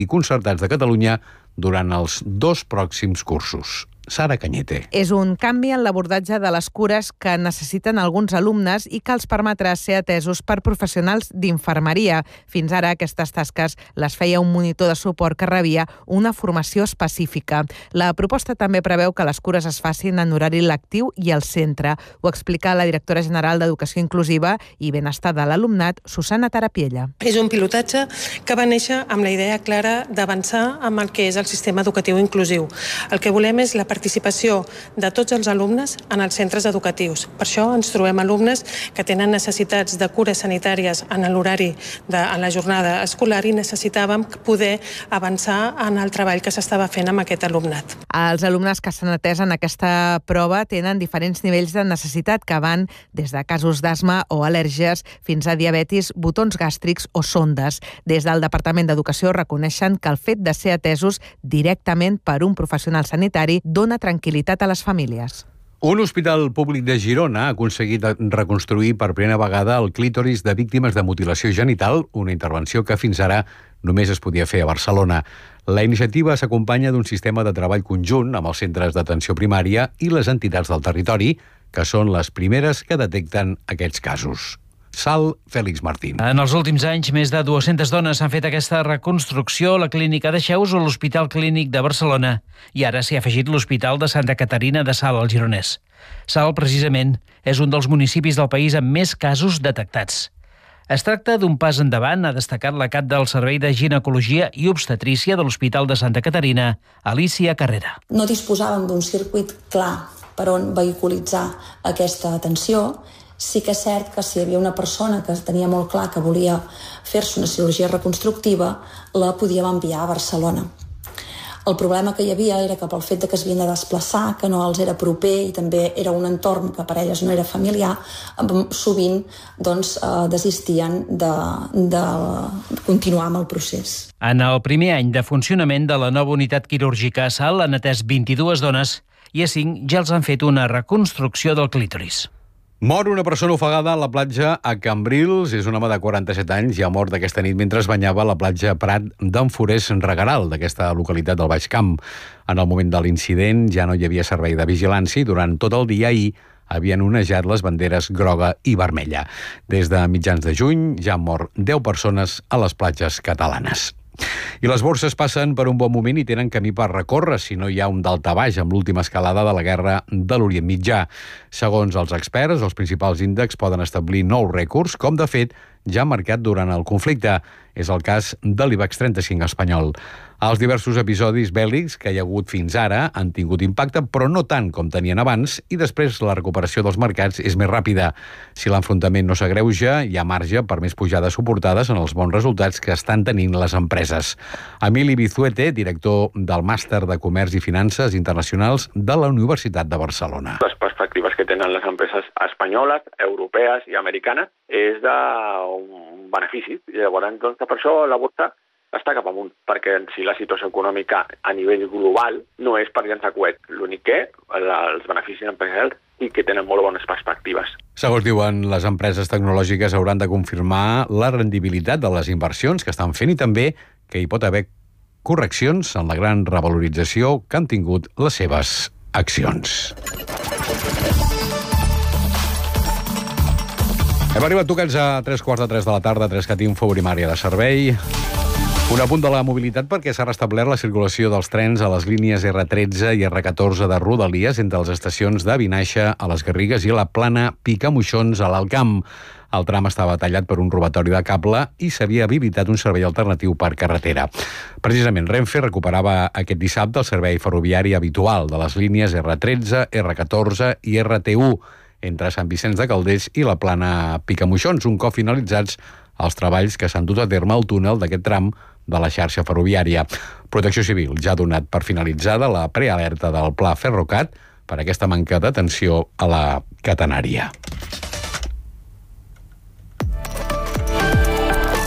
i concertats de Catalunya durant els 2 pròxims cursos. Sara Cañete. És un canvi en l'abordatge de les cures que necessiten alguns alumnes i que els permetrà ser atesos per professionals d'infermeria. Fins ara aquestes tasques les feia un monitor de suport que rebia una formació específica. La proposta també preveu que les cures es facin en horari lectiu i al centre. Ho explica la directora general d'Educació Inclusiva i Benestar de l'Alumnat, Susana Tarapiella. És un pilotatge que va néixer amb la idea clara d'avançar amb el que és el sistema educatiu inclusiu. El que volem és la participació de tots els alumnes en els centres educatius. Per això ens trobem alumnes que tenen necessitats de cures sanitàries en l'horari en la jornada escolar i necessitàvem poder avançar en el treball que s'estava fent amb aquest alumnat. Els alumnes que s'han atès en aquesta prova tenen diferents nivells de necessitat que van des de casos d'asma o al·lèrgies fins a diabetis, botons gàstrics o sondes. Des del Departament d'Educació reconeixen que el fet de ser atesos directament per un professional sanitari dona tranquil·litat a les famílies. Un hospital públic de Girona ha aconseguit reconstruir per primera vegada el clítoris de víctimes de mutilació genital, una intervenció que fins ara només es podia fer a Barcelona. La iniciativa s'acompanya d'un sistema de treball conjunt amb els centres d'atenció primària i les entitats del territori, que són les primeres que detecten aquests casos. Sal Fèlix Martín. En els últims anys, més de 200 dones han fet aquesta reconstrucció a la clínica de Xeus o l'Hospital Clínic de Barcelona. I ara s'hi ha afegit l'Hospital de Santa Caterina de Salt, al Gironès. Salt, precisament, és un dels municipis del país amb més casos detectats. Es tracta d'un pas endavant, ha destacat la cap del Servei de Ginecologia i Obstetrícia de l'Hospital de Santa Caterina, Alicia Carrera. No disposàvem d'un circuit clar per on vehiculitzar aquesta atenció. Sí que és cert que si hi havia una persona que tenia molt clar que volia fer-se una cirurgia reconstructiva, la podíem enviar a Barcelona. El problema que hi havia era que pel fet que es havien de desplaçar, que no els era proper i també era un entorn que per elles no era familiar, sovint desistien de continuar amb el procés. En el primer any de funcionament de la nova unitat quirúrgica a Salt han atès 22 dones i a 5 ja els han fet una reconstrucció del clítoris. Mor una persona ofegada a la platja a Cambrils. És un home de 47 anys i ha mort aquesta nit mentre es banyava a la platja Prat d'en Forés Regueral, d'aquesta localitat del Baix Camp. En el moment de l'incident ja no hi havia servei de vigilància i durant tot el dia ahir havien onejat les banderes groga i vermella. Des de mitjans de juny ja han mort 10 persones a les platges catalanes. I les borses passen per un bon moment i tenen camí per recórrer si no hi ha un daltabaix amb l'última escalada de la guerra de l'Orient Mitjà. Segons els experts, els principals índexs poden establir nous rècords, com de fet ja marcat durant el conflicte. És el cas de l'IBEX 35 espanyol. Els diversos episodis bèl·lics que hi ha hagut fins ara han tingut impacte, però no tant com tenien abans, i després la recuperació dels mercats és més ràpida. Si l'enfrontament no s'agreuja, hi ha marge per més pujades suportades en els bons resultats que estan tenint les empreses. Emili Bizuete, director del Màster de Comerç i Finances Internacionals de la Universitat de Barcelona. Les perspectives que tenen les empreses espanyoles, europees i americanes és d'un benefici. I llavors, per això la borsa està cap amunt, perquè si la situació econòmica a nivell global no és per llançar coet. L'únic que els beneficis empresarials i que tenen molt bones perspectives. Segons diuen, les empreses tecnològiques hauran de confirmar la rendibilitat de les inversions que estan fent i també que hi pot haver correccions en la gran revalorització que han tingut les seves accions. Hem arribat tocats a 3:45 de la tarda, 3cat Info, primària de servei. Un apunt de la mobilitat perquè s'ha restablert la circulació dels trens a les línies R13 i R14 de Rodalies entre les estacions de Vinaixa a les Garrigues i la plana Picamoixons a l'Alt Camp. El tram estava tallat per un robatori de cable i s'havia habilitat un servei alternatiu per carretera. Precisament, Renfe recuperava aquest dissabte el servei ferroviari habitual de les línies R13, R14 i RT1 entre Sant Vicenç de Calders i la plana Picamoixons, un cop finalitzats els treballs que s'han dut a terme al túnel d'aquest tram de la xarxa ferroviària. Protecció Civil ja ha donat per finalitzada la prealerta del Pla Ferrocat per aquesta manca d'atenció a la catenària.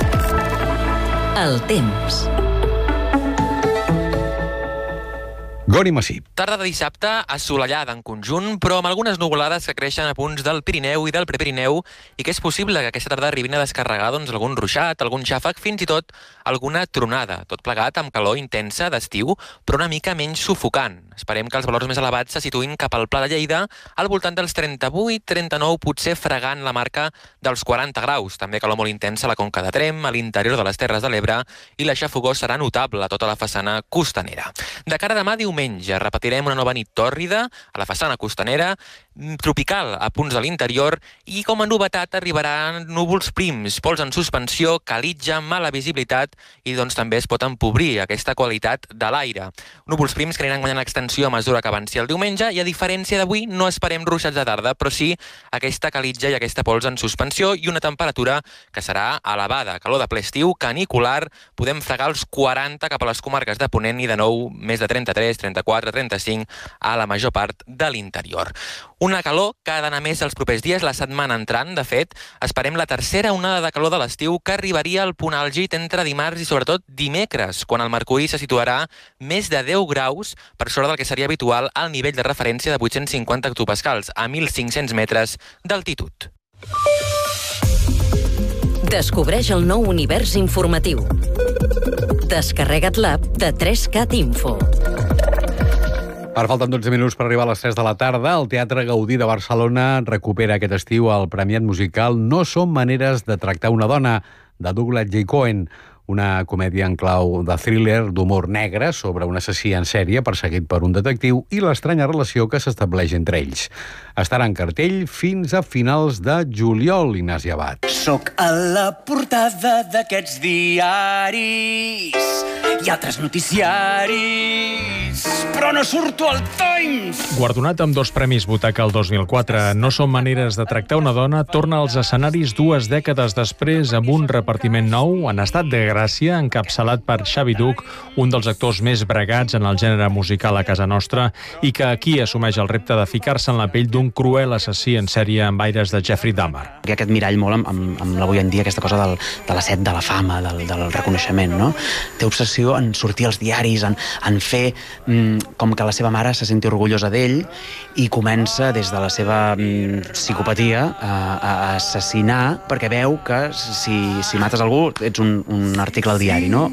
El temps. Goni Massip. Tarda de dissabte assolellada en conjunt, però amb algunes nuvolades que creixen a punts del Pirineu i del Prepirineu i que és possible que aquesta tarda arribin a descarregar algun ruixat, algun xàfec, fins i tot alguna tronada. Tot plegat amb calor intensa d'estiu, però una mica menys sufocant. Esperem que els valors més elevats se situïn cap al Pla de Lleida, al voltant dels 38-39, potser fregant la marca dels 40 graus. També calor molt intensa a la Conca de Tremp, a l'interior de les Terres de l'Ebre, i la xafogor serà notable a tota la façana costanera. De cara a demà, diumenge, repetirem una nova nit tòrrida a la façana costanera, tropical a punts de l'interior, i com a novetat arribaran núvols prims, pols en suspensió, calitja, mala visibilitat, i doncs també es pot empobrir aquesta qualitat de l'aire. Núvols prims que aniran guanyant extensió a mesura que avanci el diumenge, i a diferència d'avui no esperem ruixats de tarda, però sí aquesta calitja i aquesta pols en suspensió i una temperatura que serà elevada. Calor de ple estiu, canicular, podem fregar els 40 cap a les comarques de Ponent i de nou més de 33, 34, 35 a la major part de l'interior. Una calor que ha d'anar més els propers dies, la setmana entrant. De fet, esperem la tercera onada de calor de l'estiu, que arribaria al punt àlgid entre dimarts i sobretot dimecres, quan el mercuri se situarà més de 10 graus per sobre del que seria habitual al nivell de referència de 850 hectopascals, a 1.500 metres d'altitud. Descobreix el nou univers informatiu. Descarrega't l'app de 3CAT Info. Ara falten 12 minuts per arribar a les 3 de la tarda. El Teatre Gaudí de Barcelona recupera aquest estiu el premiat musical No són maneres de tractar una dona, de Douglas J. Cohen, una comèdia en clau de thriller d'humor negre sobre un assassí en sèrie perseguit per un detectiu i l'estranya relació que s'estableix entre ells. Estarà en cartell fins a finals de juliol, Ignasi Abad. Soc a la portada d'aquests diaris i altres noticiaris, però no surto al Times! Guardonat amb 2 premis Butaca el 2004, No són maneres de tractar una dona torna als escenaris 2 dècades després amb un repartiment nou en estat de gràcia, encapçalat per Xavi Duch, un dels actors més bregats en el gènere musical a casa nostra i que aquí assumeix el repte de ficar-se en la pell d'un cruel assassí en sèrie amb aires de Jeffrey Dahmer. Hi ha aquest mirall molt amb l'avui en dia, aquesta cosa de la set de la fama, del reconeixement, no? Té obsessió en sortir als diaris, en fer com que la seva mare se senti orgullosa d'ell, i comença des de la seva psicopatia a assassinar perquè veu que si mates algú ets un article al diari, no?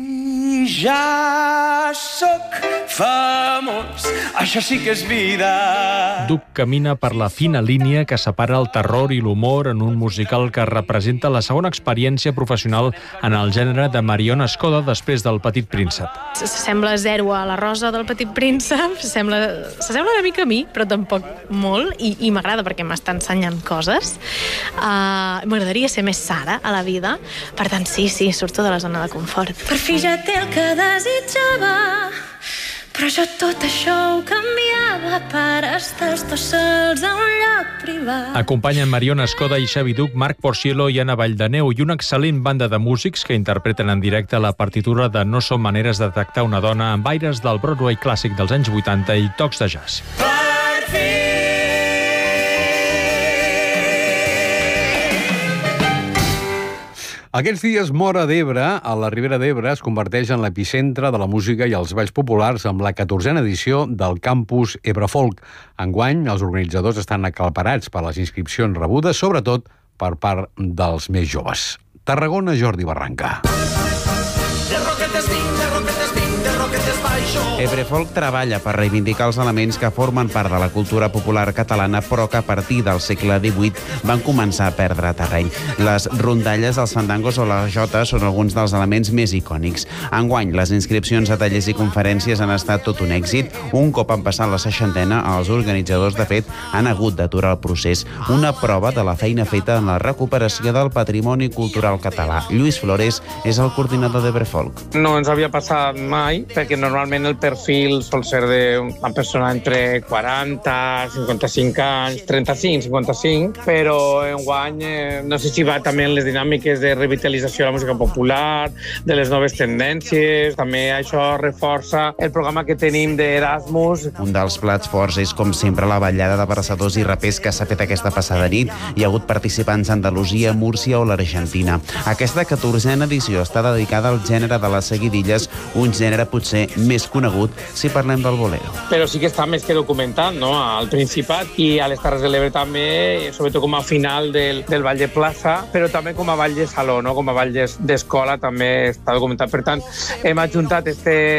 Ja sóc famós, això sí que és vida. Duch camina per la fina línia que separa el terror i l'humor en un musical que representa la segona experiència professional en el gènere de Marion Escoda després del Petit Príncep. S'assembla zero a la Rosa del Petit Príncep, s'assembla una mica a mi, però tampoc molt, i m'agrada perquè m'està ensenyant coses. M'agradaria ser més Sara a la vida, per tant sí, surto de la zona de confort. Per fi ja té el que desitjava, però jo tot això ho canviava per estar els dos sols a un lloc privat. Acompanyen Marion Escoda i Xavi Duch, Marc Porciello i Anna Valldemeu i una excel·lent banda de músics que interpreten en directe la partitura de No són maneres de tractar una dona amb aires del Broadway clàssic dels anys 80 i tocs de jazz. Aquests dies, Móra d'Ebre, a la Ribera d'Ebre, es converteix en l'epicentre de la música i els balls populars amb la 14a edició del Campus Ebrefolk. Enguany, els organitzadors estan aclaparats per les inscripcions rebudes, sobretot per part dels més joves. Tarragona, Jordi Barranca. Ebrefolk treballa per reivindicar els elements que formen part de la cultura popular catalana, però que a partir del segle XVIII van començar a perdre terreny. Les rondalles, els fandangos o les jotes són alguns dels elements més icònics. Enguany, les inscripcions a tallers i conferències han estat tot un èxit. Un cop han passat la 60a, els organitzadors, de fet, han hagut d'aturar el procés. Una prova de la feina feta en la recuperació del patrimoni cultural català. Lluís Flores és el coordinador d'Ebrefolk. No ens havia passat mai, perquè normalment el perfil sol ser d'una persona entre 40, 55 anys, 35, 55, però enguany no sé si va també en les dinàmiques de revitalització de la música popular, de les noves tendències, també això reforça el programa que tenim d'Erasmus. Un dels plats forts és, com sempre, la ballada de versadors i rapers que s'ha fet aquesta passada nit. Hi ha hagut participants d'Andalusia, Múrcia o l'Argentina. Aquesta 14a edició està dedicada al gènere de les seguidilles, un gènere potser més conegut conegut si parlem del bolero. Però sí que està més que documentat, no?, al Principat i a les Terres de l'Ebre també, sobretot com a final del Ball de Plaça, però també com a ball de saló, no?, com a ball d'escola també està documentat. Per tant, hem adjuntat este